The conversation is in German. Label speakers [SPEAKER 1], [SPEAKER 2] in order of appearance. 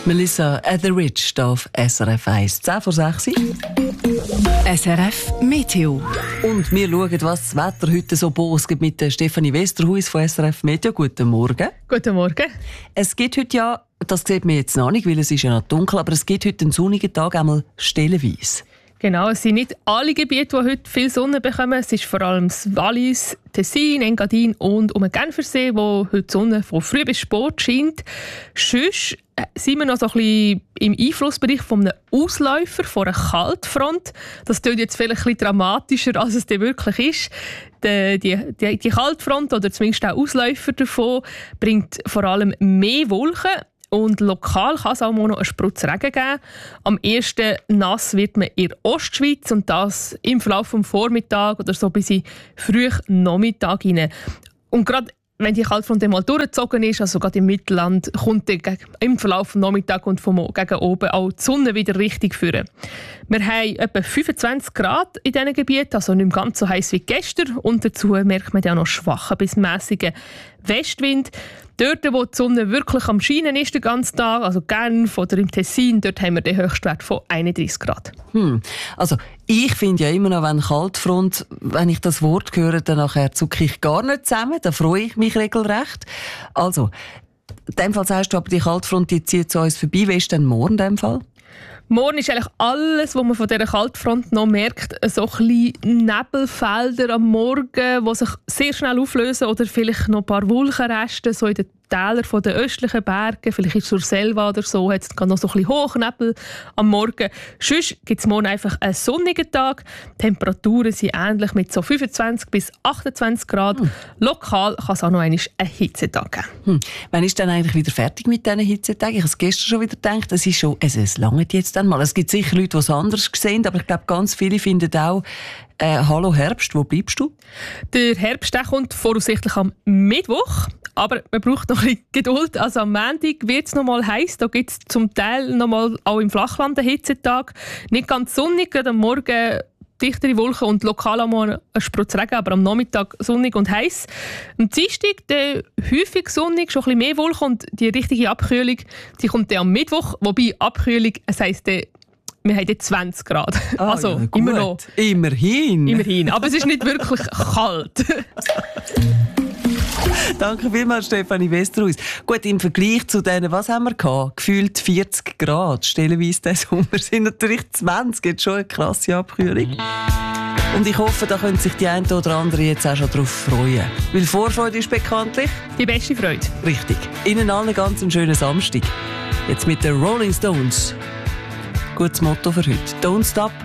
[SPEAKER 1] Melissa Etheridge hier auf SRF 1. 10 vor 6.
[SPEAKER 2] SRF Meteo.
[SPEAKER 1] Und wir schauen, was das Wetter heute so bos gibt mit Stefanie Westerhuis von SRF Meteo. Guten Morgen.
[SPEAKER 3] Guten Morgen.
[SPEAKER 1] Es gibt heute ja, das sieht man jetzt noch nicht, weil es ist ja noch dunkel, aber es gibt heute einen sonnigen Tag, einmal stellenweise.
[SPEAKER 3] Genau, es sind nicht alle Gebiete, die heute viel Sonne bekommen. Es ist vor allem das Wallis, Tessin, Engadin und um den Genfersee, wo heute die Sonne von früh bis spät scheint. Sonst sind wir noch so ein bisschen im Einflussbereich von einem Ausläufer, von einer Kaltfront. Das klingt jetzt vielleicht ein bisschen dramatischer, als es dann wirklich ist. Die Kaltfront, oder zumindest der Ausläufer davon, bringt vor allem mehr Wolken. Und lokal kann es auch noch einen Sprutz Regen geben. Am ersten nass wird man in der Ostschweiz und das im Verlauf des Vormittags oder so bis in frühen Nachmittag hinein. Und gerade wenn die Kaltfront einmal durchgezogen ist, also gerade im Mittelland, kommt im Verlauf des Nachmittags und vom gegen oben auch die Sonne wieder richtig führen. Wir haben etwa 25 Grad in diesen Gebieten, also nicht mehr ganz so heiß wie gestern. Und dazu merkt man ja noch schwachen bis mäßigen Westwind. Dort, wo die Sonne wirklich am Scheinen ist den ganzen Tag, also Genf oder im Tessin, dort haben wir den Höchstwert von 31 Grad.
[SPEAKER 1] Also ich finde ja immer noch, wenn Kaltfront, wenn ich das Wort höre, dann nachher zucke ich gar nicht zusammen, da freue ich mich regelrecht. Also, in dem Fall sagst du aber, die Kaltfront die zieht zu uns vorbei. Wie ist denn morgen in dem Fall?
[SPEAKER 3] Morgen ist eigentlich alles, was man von dieser Kaltfront noch merkt, so ein bisschen Nebelfelder am Morgen, die sich sehr schnell auflösen oder vielleicht noch ein paar Wolkenreste so in den Tälern der östlichen Berge, vielleicht in Surselva oder so, hat es noch so ein bisschen Hochnebel am Morgen. Sonst gibt es morgen einfach einen sonnigen Tag. Die Temperaturen sind ähnlich mit so 25 bis 28 Grad. Lokal kann es auch noch einen Hitzetag geben.
[SPEAKER 1] Wann ist dann eigentlich wieder fertig mit diesen Hitzetagen? Ich habe es gestern schon wieder gedacht, es langt jetzt einmal. Es gibt sicher Leute, die es anders sehen, aber ich glaube, ganz viele finden auch, hallo Herbst, wo bleibst du? Der
[SPEAKER 3] Herbst der kommt voraussichtlich am Mittwoch. Aber man braucht noch ein bisschen Geduld. Also am Montag wird es noch mal heiß. Da gibt es zum Teil noch mal auch im Flachland einen Hitzetag. Nicht ganz sonnig, gerade am Morgen dichtere Wolken und lokal einmal ein Sprutz Regen, aber am Nachmittag sonnig und heiß. Am Dienstag häufig sonnig, schon ein bisschen mehr Wolken und die richtige Abkühlung, die kommt dann am Mittwoch. Wobei Abkühlung, es heisst, wir haben jetzt 20 Grad. Also
[SPEAKER 1] ja,
[SPEAKER 3] immer noch.
[SPEAKER 1] Immerhin.
[SPEAKER 3] Aber es ist nicht wirklich kalt.
[SPEAKER 1] Danke vielmals, Stefanie Westerhuis. Gut, im Vergleich zu denen, was haben wir gehabt? Gefühlt 40 Grad. Stellenweise diesen Sommer sind natürlich 20. Jetzt schon eine krasse Abkühlung. Und ich hoffe, da können sich die einen oder anderen jetzt auch schon darauf freuen. Weil Vorfreude ist bekanntlich
[SPEAKER 3] die beste Freude.
[SPEAKER 1] Richtig. Ihnen allen ganz einen schönen Samstag. Jetzt mit den Rolling Stones. Gutes Motto für heute. Don't stop